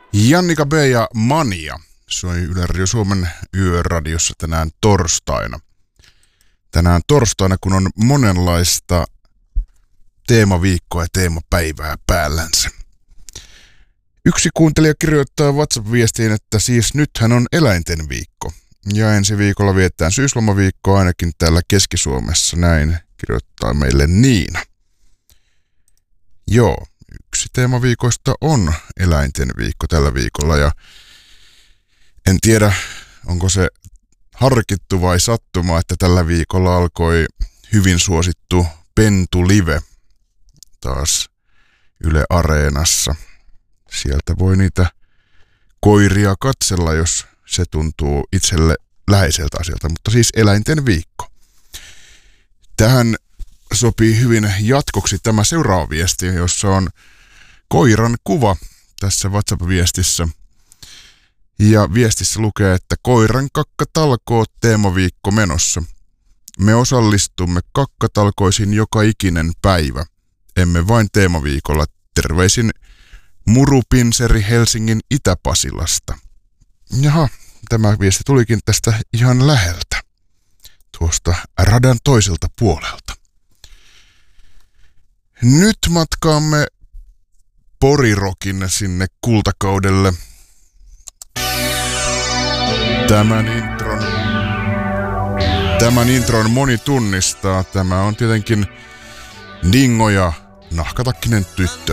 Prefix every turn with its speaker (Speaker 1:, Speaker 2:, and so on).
Speaker 1: Jannika B. ja Mania soi Yle Radio Suomen yöradiossa tänään torstaina. Tänään torstaina, kun on monenlaista teemaviikkoa ja teemapäivää päällänsä. Yksi kuuntelija kirjoittaa WhatsApp-viestiin, että siis nythän on eläinten viikko. Ja ensi viikolla vietetään syyslomaviikkoa ainakin täällä Keski-Suomessa, näin kirjoittaa meille Niina. Joo, yksi teemaviikoista on eläinten viikko tällä viikolla ja en tiedä, onko se harkittu vai sattuma, että tällä viikolla alkoi hyvin suosittu Pentu Live taas Yle Areenassa. Sieltä voi niitä koiria katsella, jos se tuntuu itselle läheiseltä asialta, mutta siis eläinten viikko. Tähän sopii hyvin jatkoksi tämä seuraava viesti, jossa on koiran kuva tässä WhatsApp-viestissä. Ja viestissä lukee, että koiran kakkatalkoot teemaviikko menossa. Me osallistumme kakkatalkoisiin joka ikinen päivä. Emme vain teemaviikolla. Terveisin Murupinseri Helsingin Itä-Pasilasta. Jaha, tämä viesti tulikin tästä ihan läheltä. Tuosta radan toiselta puolelta. Nyt matkaamme Porirokin sinne kultakaudelle. Tämän intron moni tunnistaa. Tämä on tietenkin Dingo ja Nahkatakkinen tyttö.